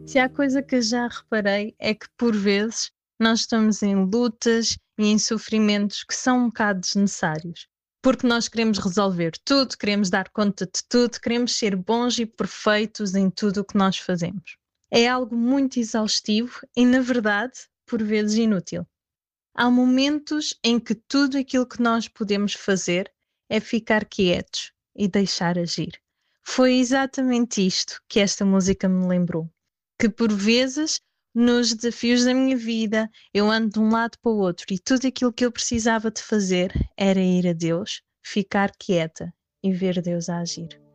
Se há coisa que já reparei é que por vezes nós estamos em lutas e em sofrimentos que são um bocado desnecessários. Porque nós queremos resolver tudo, queremos dar conta de tudo, queremos ser bons e perfeitos em tudo o que nós fazemos. É algo muito exaustivo e, na verdade, por vezes inútil. Há momentos em que tudo aquilo que nós podemos fazer é ficar quietos e deixar agir. Foi exatamente isto que esta música me lembrou. Que por vezes, nos desafios da minha vida, eu ando de um lado para o outro e tudo aquilo que eu precisava de fazer era ir a Deus, ficar quieta e ver Deus a agir.